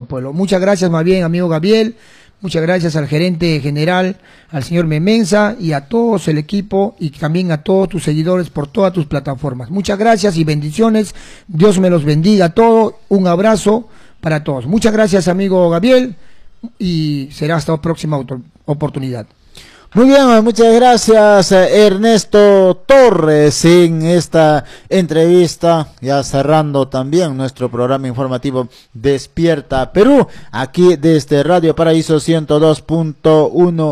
pueblo. Muchas gracias más bien, amigo Gabriel. Muchas gracias al gerente general, al señor Memensa y a todos el equipo y también a todos tus seguidores por todas tus plataformas. Muchas gracias y bendiciones. Dios me los bendiga a todos. Un abrazo para todos. Muchas gracias, amigo Gabriel, y será hasta la próxima oportunidad. Muy bien, muchas gracias Ernesto Torres en esta entrevista, ya cerrando también nuestro programa informativo Despierta Perú, aquí desde Radio Paraíso 102.1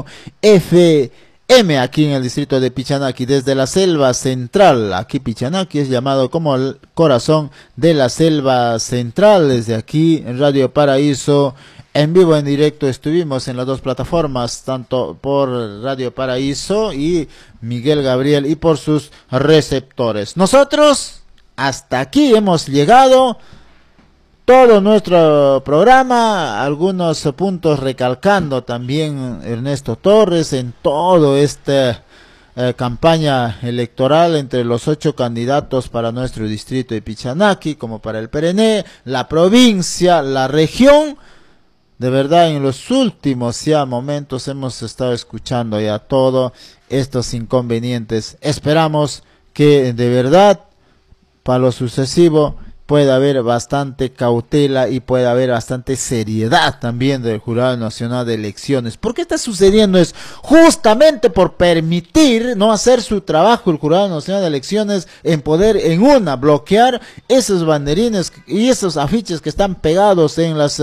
FM, aquí en el distrito de Pichanaki, desde la selva central. Aquí Pichanaki es llamado como el corazón de la selva central. Desde aquí en Radio Paraíso en vivo, en directo, estuvimos en las dos plataformas, tanto por Radio Paraíso y Miguel Gabriel y por sus receptores. Nosotros hasta aquí hemos llegado, todo nuestro programa, algunos puntos recalcando también Ernesto Torres en todo esta campaña electoral entre los 8 candidatos para nuestro distrito de Pichanaki, como para el PRN, la provincia, la región. De verdad, en los últimos ya momentos hemos estado escuchando ya todos estos inconvenientes. Esperamos que de verdad, para lo sucesivo, pueda haber bastante cautela y pueda haber bastante seriedad también del Jurado Nacional de Elecciones. ¿Por qué está sucediendo? Es justamente por permitir no hacer su trabajo el Jurado Nacional de Elecciones en poder bloquear esos banderines y esos afiches que están pegados en las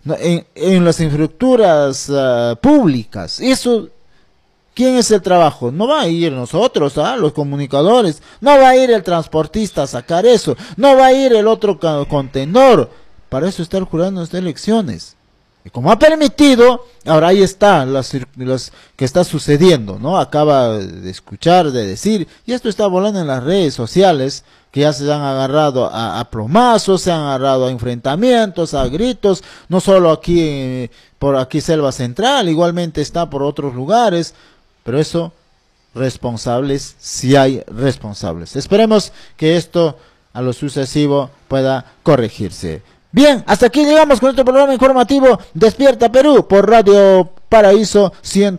infraestructuras públicas. Eso, ¿quién es el trabajo? No va a ir nosotros, los comunicadores, no va a ir el transportista a sacar eso, no va a ir el otro contenedor. Para eso está el Jurado de Elecciones. Y como ha permitido, ahora ahí está las que está sucediendo, ¿no? Acaba de escuchar, de decir, y esto está volando en las redes sociales, que ya se han agarrado a plomazos, se han agarrado a enfrentamientos, a gritos, no solo aquí, por aquí Selva Central, igualmente está por otros lugares. Pero eso, responsables, si hay responsables. Esperemos que esto a lo sucesivo pueda corregirse. Bien, hasta aquí llegamos con este programa informativo Despierta Perú por Radio Paraíso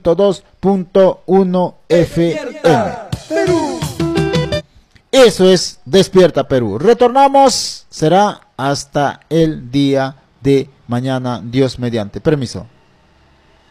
102.1 FM. Perú. Eso es Despierta Perú. Retornamos, será hasta el día de mañana, Dios mediante. Permiso.